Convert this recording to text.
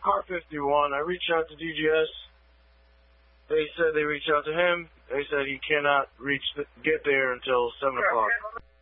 Car 51. I reached out to DGS. They said they reached out to him. They said he cannot get there until 7 o'clock.